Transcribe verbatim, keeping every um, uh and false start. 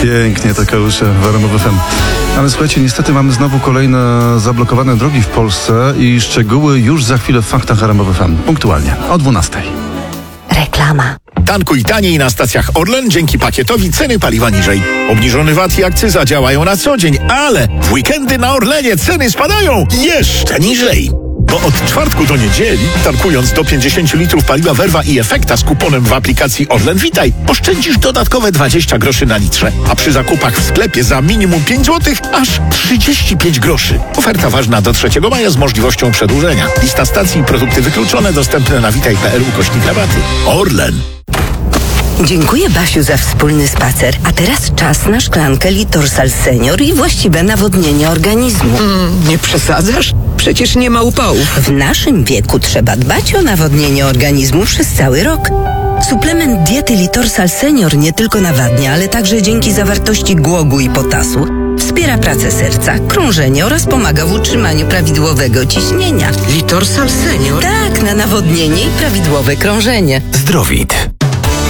Pięknie to kołysze w R M F F M. Ale słuchajcie, niestety mamy znowu kolejne zablokowane drogi w Polsce i szczegóły już za chwilę w faktach R M F F M. Punktualnie o dwunastej. Reklama. Tankuj taniej na stacjach Orlen dzięki pakietowi ceny paliwa niżej. Obniżony V A T i akcyza działają na co dzień, ale w weekendy na Orlenie ceny spadają jeszcze niżej. Bo od czwartku do niedzieli, tankując do pięćdziesiąt litrów paliwa Verva i Efekta z kuponem w aplikacji Orlen Witaj, oszczędzisz dodatkowe dwadzieścia groszy na litrze, a przy zakupach w sklepie za minimum pięć złotych aż trzydzieści pięć groszy. Oferta ważna do trzeciego maja z możliwością przedłużenia. Lista stacji i produkty wykluczone dostępne na witaj.pl ukośnik rabaty. Orlen. Dziękuję, Basiu, za wspólny spacer. A teraz czas na szklankę Litorsal Senior i właściwe nawodnienie organizmu. Mm, nie przesadzasz? Przecież nie ma upałów. W naszym wieku trzeba dbać o nawodnienie organizmu przez cały rok. Suplement diety Litorsal Senior nie tylko nawadnia, ale także dzięki zawartości głogu i potasu wspiera pracę serca, krążenie oraz pomaga w utrzymaniu prawidłowego ciśnienia. Litorsal Senior? Tak, na nawodnienie i prawidłowe krążenie. Zdrowit.